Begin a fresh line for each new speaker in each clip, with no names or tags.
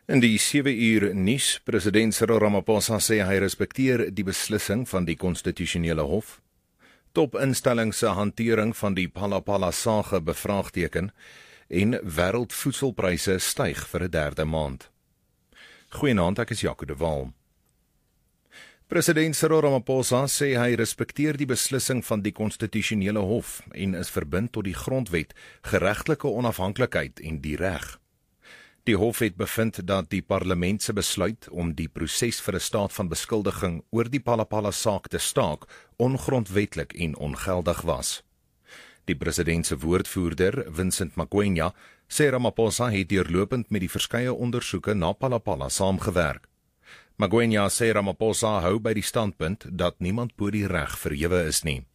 In die 7 uur nuus, president Cyril Ramaphosa sê hy respekteer die beslissing van die konstitusionele hof. Topinstelling se hantering van die Phala-Phala sage bevraagteken en wêreldvoedselpryse styg vir 'n derde maand. Goeienaand, ek is Jaco de Waal. President Cyril Ramaphosa sê hy respekteer die beslissing van die konstitusionele hof en is verbind tot die grondwet, geregtelike onafhanklikheid en die reg. Die hof het bevind dat die parlement se besluit om die proses vir 'n staat van beskuldiging oor die Phala-Phala saak te staak ongrondwetlik en ongeldig was. Die president se woordvoerder, Vincent Magwenya, sê Ramaphosa het deurlopend met die verskeie ondersoeke na Phala-Phala saamgewerk. Magwenya sê Ramaphosa hou by die standpunt dat niemand bo die reg verhewe is nie.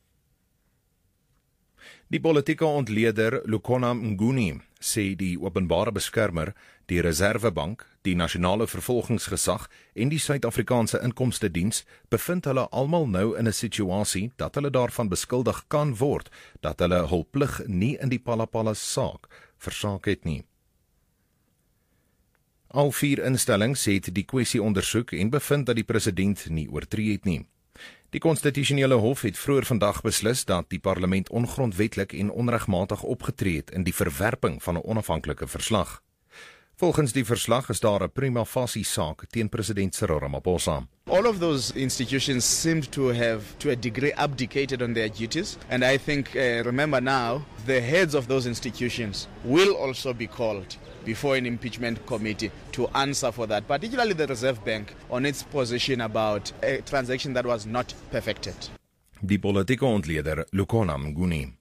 Die politieke ontleder Lukhona Mnguni sê die openbare beskermer, die Reservebank, die Nasionale Vervolgingsgesag en die Suid-Afrikaanse Inkomstediens bevind hulle almal nou in 'n situasie dat hulle daarvan beskuldig kan word dat hulle hul plig nie in die Phala-Phala saak versaak het nie. Al 4 instellings het die kwessie ondersoek en bevind dat die president nie oortree het nie. Die konstitusionele hof het vroeër vandag beslis dat die parlement ongrondwetlik en onregmatig opgetree het in die verwerping van 'n onafhanklike verslag. Volgens die verslag is daar 'n prima facie saak teen president Cyril Ramaphosa.
All of those institutions seemed to have, to a degree, abdicated on their duties. And I think, remember now, the heads of those institutions will also be called before an impeachment committee to answer for that, particularly the Reserve Bank on its position about a transaction that was not perfected.
Die politieke ontleder Lukhona Mnguni.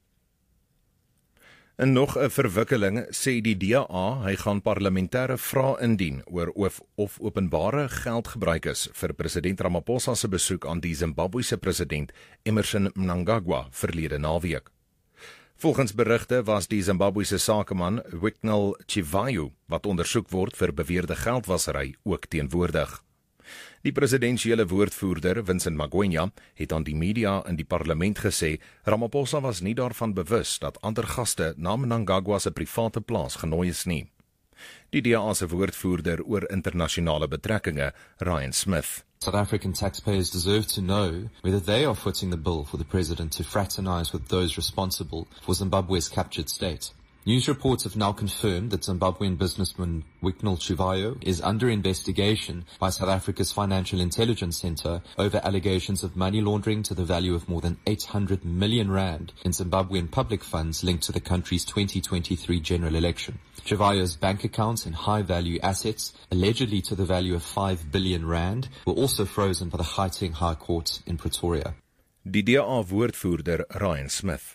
In nog 'n verwikkeling sê die DA hy gaan parlementêre vrae indien oor of openbare geld gebruik is vir president Ramaphosa se besoek aan die Zimbabwese president Emmerson Mnangagwa verlede naweek. Volgens berigte was die Zimbabwese sakeman Wicknell Chivayo, wat ondersoek word vir beweerde geldwasery, ook teenwoordig. Die presidensiële woordvoerder, Vincent Magwenya, het aan die media in die parlement gesê, Ramaphosa was nie daarvan bewus dat ander gaste na Mnangagwa se private plaas genooi is nie. Die DA se woordvoerder oor internasionale betrekkinge, Ryan Smith.
South African taxpayers deserve to know whether they are footing the bill for the president to fraternize with those responsible for Zimbabwe's captured state. News reports have now confirmed that Zimbabwean businessman Wicknell Chivayo is under investigation by South Africa's Financial Intelligence Centre over allegations of money laundering to the value of more than 800 million rand in Zimbabwean public funds linked to the country's 2023 general election. Chivayo's bank accounts and high-value assets, allegedly to the value of 5 billion rand, were also frozen by the Gauteng High Court in Pretoria.
Die DA-woordvoerder Ryan Smith.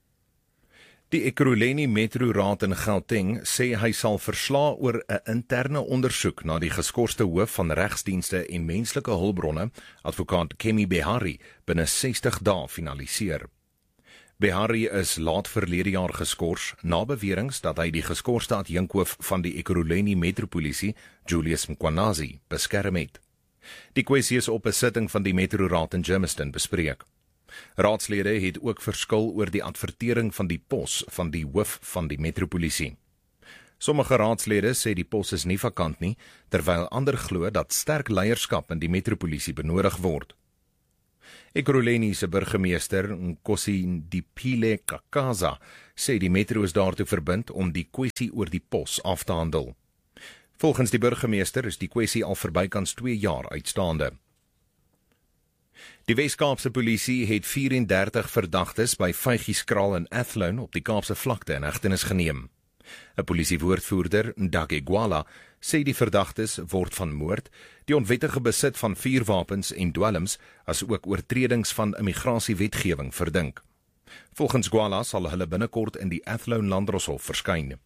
Die Ekurhuleni Metro Raad in Gauteng sê hy sal verslae oor 'n interne ondersoek na die geskorste hoof van regsdienste en menslike hulpbronne, advokaat Kemi Behari, binne 60 dae finaliseer. Behari is laat verlede jaar geskort na beweringe dat hy die geskorste adjunkhoof van die Ekurhuleni Metropolisie, Julius Mkwanazi, beskerm het. Die kwessie is op 'n sitting van die Metro Raad in Germiston bespreek. Raadslede het ook verskil oor die advertering van die pos van die hoof van die metropolisie. Sommige raadslede sê die pos is nie vakant nie, terwyl ander glo dat sterk leierskap in die metropolisie benodig word. Ekurhuleni se burgemeester, Nkosindipile Kakaza, sê die metro is daartoe verbind om die kwessie oor die pos af te handel. Volgens die burgemeester is die kwessie al verbykans 2 jaar uitstaande. Die Wes-Kaapse polisie het 34 verdagtes by Vygieskraal in Athlone op die Kaapse vlakte in hegtenis geneem. 'n Polisiewoordvoerder, Ndake Gwala, sê die verdagtes word van moord, die onwettige besit van vuurwapens en dwelms, as ook oortredings van immigrasiewetgewing verdink. Volgens Gwala sal hulle binnekort in die Athlone Landdroshof verskyn.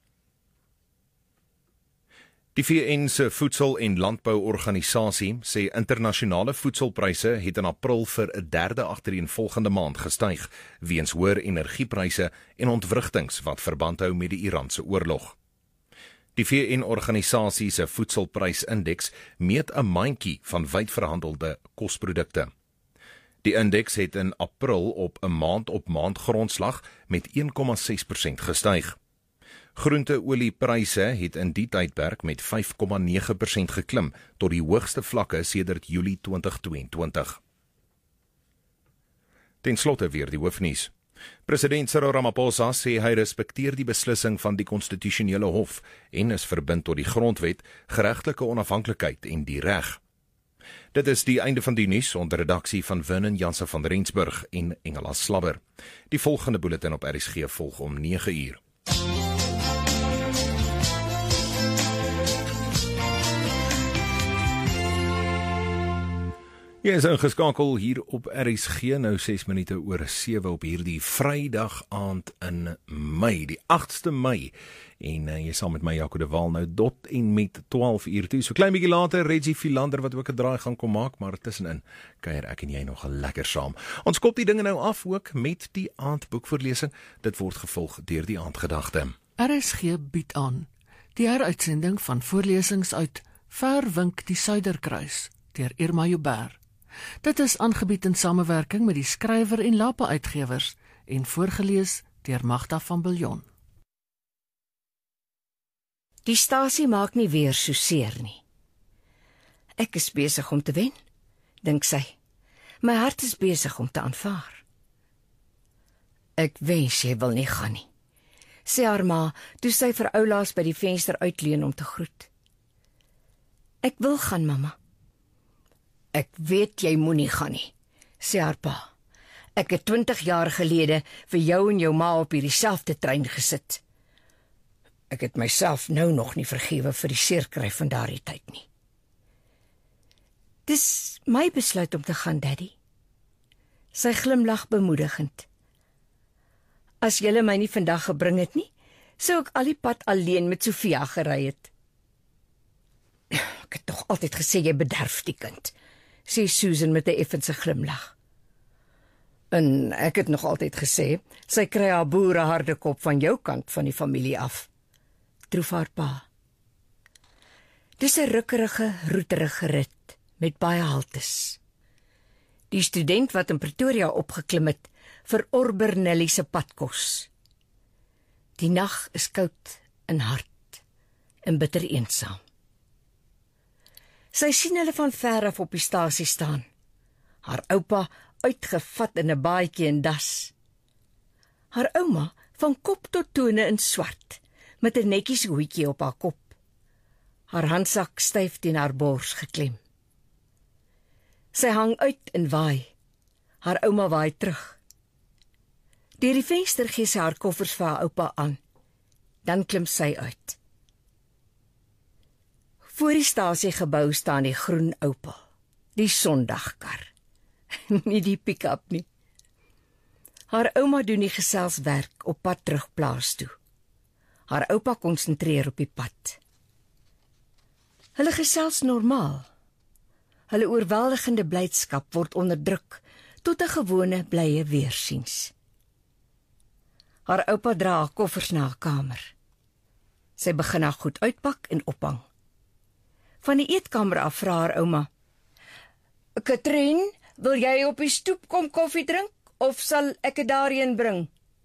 Die VN se Voedsel- en Landbouorganisasie sê internasionale voedselpryse het in April vir 'n derde agtereenvolgende maand gestyg, weens hoër energiepryse en ontwrigtings wat verband hou met die Iranse oorlog. Die VN-organisasie se voedselprysindeks meet 'n mandjie van wyd verhandelde kosprodukte. Die indeks het in April op 'n maand-op-maand grondslag met 1,6% gestyg. Groenteoliepryse het in die tydperk met 5,9% geklim tot die hoogste vlakke sedert Julie 2022. Ten slotte weer die hoofnuus. President Cyril Ramaphosa sê hy respekteer die beslissing van die konstitusionele hof en is verbind tot die grondwet, geregtelike onafhanklikheid en die reg. Dit is die einde van die nuus onder redaksie van Vernon Jansen van Rensburg en Engela Slabber. Die volgende bulletin op RSG volg om 9 uur. Jy is ingeskakel hier op RSG, nou 6 minute oor 7 op hierdie Vrydag aand in Mei, die 8ste Mei. En jy sal met my Jaco de Waal nou dot en met 12 uur toe. So klein bietjie later, Reggie Philander wat ook 'n draai gaan kom maak, maar tussenin kuier ek en jy nog lekker saam. Ons kop die dinge nou af ook met die aandboekvoorlesing. Dit word gevolg deur die aandgedagte.
RSG bied aan die heruitsending van voorlesings uit Verwink die Suiderkruis deur Irma Joubert. Dit is aangebied in samewerking met die skrywer en Lapa Uitgewers en voorgelees deur Magda van Biljon.
Die stasie maak nie weer so seer nie. Ek is besig om te wen, dink sy. My hart is besig om te aanvaar. Ek wens jy wil nie gaan nie, sê haar ma, toe sy vir oulaas by die venster uitleun om te groet. Ek wil gaan, mamma. Ek weet jy moenie gaan nie, sê haar pa. Ek het 20 jaar gelede vir jou en jou ma op hierdie selfde trein gesit. Ek het myself nou nog nie vergewe vir die seerkry van daardie tyd nie. Dis my besluit om te gaan, Daddy. Sy glimlag bemoedigend. As julle my nie vandag gebring het nie, sou ek al die pad alleen met Sofia gery het. Ek het tog altyd gesê jy bederf die kind, sê Susan met 'n effense glimlag. En ek het nog altyd gesê, sy kry haar boere harde kop van jou kant van die familie af. Troef haar pa. Dis 'n rukkerige, roeterige rit met baie haltes. Die student wat in Pretoria opgeklim het, verorber Nelly se padkos. Die nag is koud en hard en bitter eensaam. Sy sien hulle van ver af op die stasie staan. Haar oupa uitgevat in 'n baadjie en das. Haar ouma van kop tot tone in swart, met 'n netjies hoedjie op haar kop. Haar handsak styf teen haar bors geklem. Sy hang uit en waai. Haar ouma waai terug. Deur die venster gee sy haar koffers vir haar oupa aan. Dan klim sy uit. Voor die stasiegebou staan die groen Opel, die Sondagkar. Nie die pick-up nie. Haar ouma doen die geselswerk op pad terug plaas toe. Haar oupa konsentreer op die pad. Hulle gesels normaal. Hulle oorweldigende blydskap word onderdruk tot 'n gewone blye weersiens. Haar oupa dra haar koffers na haar kamer. Sy begin haar goed uitpak en ophang. Van die eetkamer af vra haar ouma: "Katrien, wil jy op die stoep kom koffie drink of sal ek dit daarheen bring?"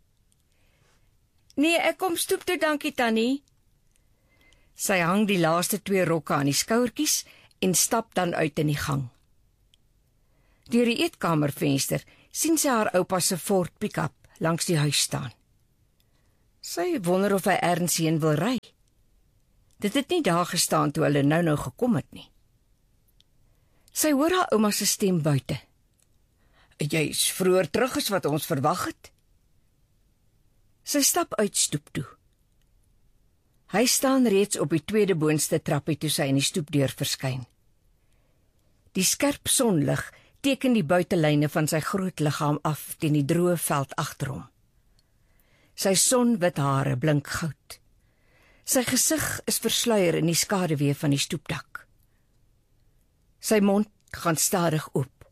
"Nee, ek kom stoep toe, dankie tannie." Sy hang die laaste 2 rokke aan die skouertjies en stap dan uit in die gang. Deur die eetkamervenster sien sy haar oupa se Ford pick-up langs die huis staan. Sy wonder of hy ergens heen wil ry. Dit het nie daar gestaan toe hulle nou gekom het nie. Sy hoor haar ouma se stem buite. "Jy is vroeër terug as wat ons verwag het." Sy stap uit stoep toe. Hy staan reeds op die tweede boonste trappie toe sy in die stoepdeur verskyn. Die skerp sonlig teken die buitelyne van sy groot liggaam af teen die droë veld agter hom. Sy sonwit hare blink goud. Sy gesig is versluier in die skaduwee van die stoepdak. Sy mond gaan stadig oop.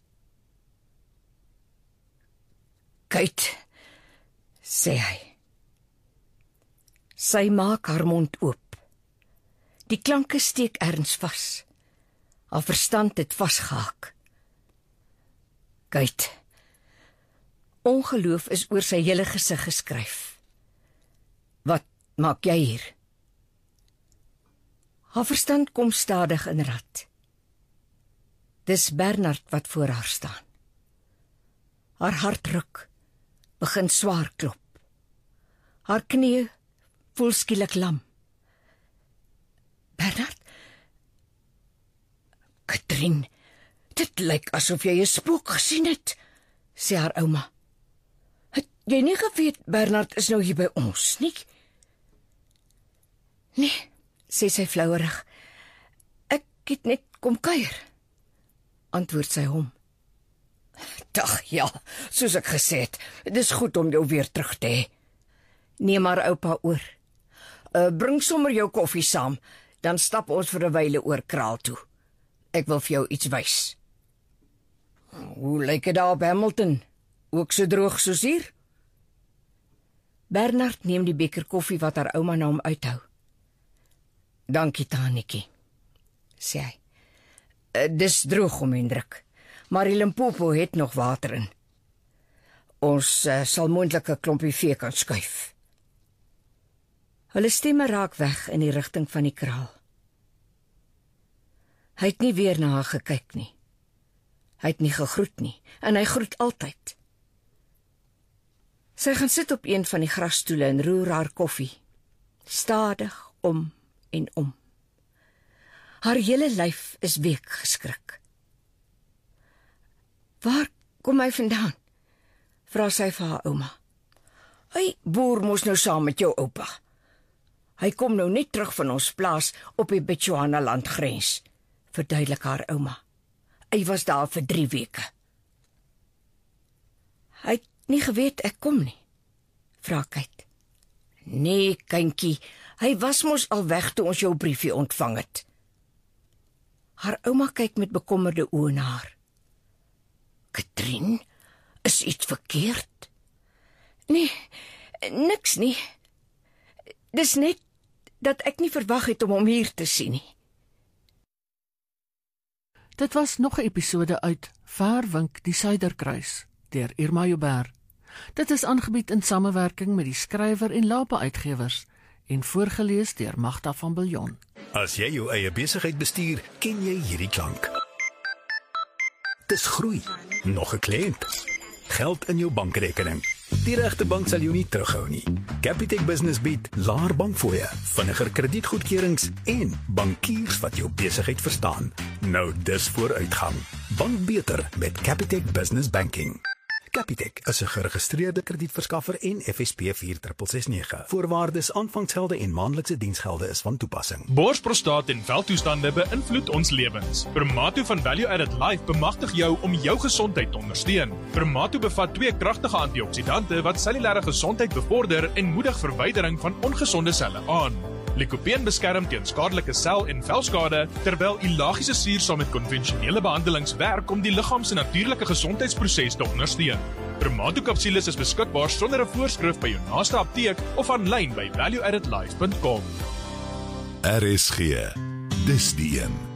"Kate," sê hy. Sy maak haar mond oop. Die klanke steek erns vas. Haar verstand het vasgehaak. "Kate." Ongeloof is oor sy hele gesig geskryf. "Wat maak jy hier? Haar verstand kom stadig in rad. Dis Bernard wat voor haar staan. Haar hart ruk, begin swaar klop. Haar knie voel skielik lam. Bernard? Katrien, dit lyk asof jy 'n spook gesien het, sê haar ouma. Het jy nie geweet Bernard is nou hier by ons nie? Nee, sê sy flouerig. Ek het net kom kuier, antwoord sy hom. Dag ja, soos ek gesê het, dis goed om jou weer terug te hê. Neem maar oupa oor. Bring sommer jou koffie saam, dan stap ons vir 'n wyle oor kraal toe. Ek wil vir jou iets wys. Hoe lyk dit daar op Hamilton? Ook so droog soos hier? Bernard neem die beker koffie wat haar ouma na hom uithou. Dankie, Tanetjie, sê hy. Dis droog om en druk, maar die Limpopo het nog water in. Ons sal moontlik 'n klompie vee kan skuif. Hulle stemme raak weg in die rigting van die kraal. Hy het nie weer na haar gekyk nie. Hy het nie gegroet nie, en hy groet altyd. Sy gaan sit op een van die grasstoele en roer haar koffie, stadig om en om. Haar hele lyf is week geskrik. Waar kom hy vandaan? Vra sy vir haar ouma. Hy boer mos nou saam met jou oupa. Hy kom nou net terug van ons plaas op die Bechuana landgrens, verduidelik haar ouma. Hy was daar vir 3 weke. Hy het nie geweet ek kom nie, vra Kate. Nee, kindjie, hy was mos al weg toe ons jou briefie ontvang het. Haar ouma kyk met bekommerde oë na haar. Katrien, is iets verkeerd? Nee, niks nie. Dis net dat ek nie verwag het om hom hier te sien nie.
Dit was nog 'n episode uit Verwink die Suiderkruis deur Irma Joubert. Dit is aangebied in samewerking met die skrywer en Lapa Uitgewers en voorgeles deur Magda van Biljon.
As jy jou eie besigheid bestuur, ken jy hierdie klank. Dis groei. Nog 'n kliënt. Geld in jou bankrekening. Die regte bank sal jou nie terughou nie. Capitec Business bied laer bankfooie, vinniger kredietgoedkeurings en bankiers wat jou besigheid verstaan. Nou dis vooruitgang. Bank beter met Capitec Business Banking. Capitec is 'n geregistreerde kredietverskaffer en FSP 4669. Voorwaardes, aanvangsgelde en maandelikse diensgelde is van toepassing.
Bors, prostaat en veldtoestande beïnvloed ons lewens. Permato van Value Added Life bemagtig jou om jou gesondheid te ondersteun. Permato bevat 2 kragtige antioksidante wat cellulêre gesondheid bevorder en moedig verwydering van ongesonde selle aan. Lycopene beskerm teen skadelike sel- en velskade, terwyl ilagiese suur saam met konvensionele behandelings werk om die liggaam se natuurlike gesondheidsproses te ondersteun. Permato-kapsules is beskikbaar sonder 'n voorskrif by jou naaste apteek of aanlyn by valueaddedlife.com.
RSG. Dis die een.